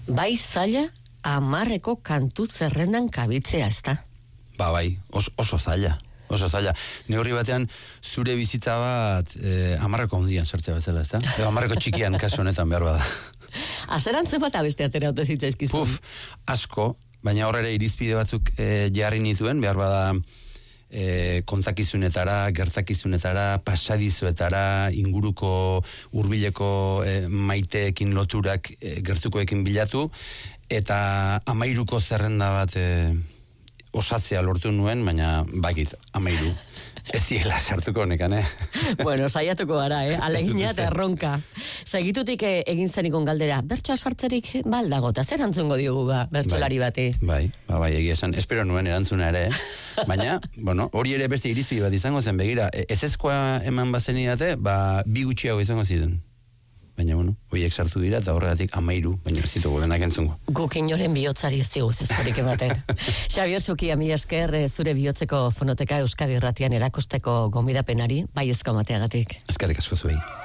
Bai zaila, 10 kantu zerrendan kabitzea, ezta? Bai, oso zaila. Oso zaila. Neurri batean, zure bizitza bat 10 handian sartzea bezala, ezta? Edo 10 txikian kasu honetan behar bada. Aserantze bat abeste atera ote zitzaizkizun. Asko, baina horre ere irizpide batzuk jarri nituen, behar bada kontakizunetara, gertakizunetara, pasadizuetara, inguruko hurbileko maiteekin loturak gertukoekin bilatu, eta 13ko zerrenda bat osatzea lortu nuen, baina bakit, 13. Ez diela sartuko honekan, Bueno, saiatuko gara, alegina eta erronka. Segitutik egin zenikon galdera, bertsoa sartzerik baldago, eta zer antzungo diogu bertsolari bati? Bai, egia esan, espero nuen erantzuna ere, baina, bueno, hori ere beste irizpide bat izango zen, begira, ezezkoa eman bazen idate, 2 gutxiago izango ziren. Baina, bueno, horiek sartu dira eta horregatik 13, baina ez ditugu denak entzungo. Guk inoren bihotzari ez diguz ezkorik ematen. Xabier Sukia, mila esker zure bihotzeko fonoteka Euskadi Irratian erakusteko gonbidapenari, bai ezko mateagatik. Eskerrik asko zuei.